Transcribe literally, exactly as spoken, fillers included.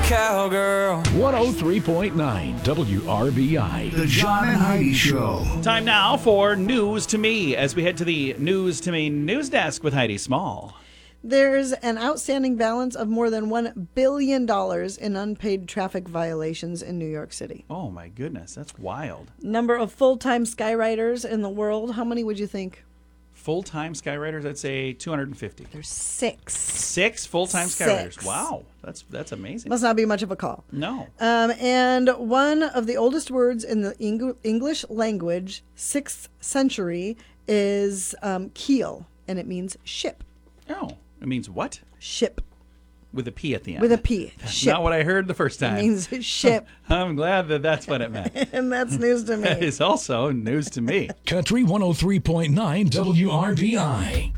cowgirl. one oh three point nine W R B I. The John and Heidi Show. Time now for News to Me as we head to the News to Me news desk with Heidi Small. There's an outstanding balance of more than one billion dollars in unpaid traffic violations in New York City. Oh, my goodness. That's wild. Number of full-time skywriters in the world, how many would you think? Full-time skywriters, I'd say two hundred fifty. There's six. Six full-time Six. skywriters. Wow. That's that's amazing. Must not be much of a call. No. Um, and one of the oldest words in the Eng- English language, sixth century, is um, keel, and it means ship. Oh, it means what? Ship. With a P at the end. With a P. That's Ship. not what I heard the first time. It means ship. I'm glad that that's what it meant. And that's news to me. That is also news to me. Country one oh three point nine W R B I.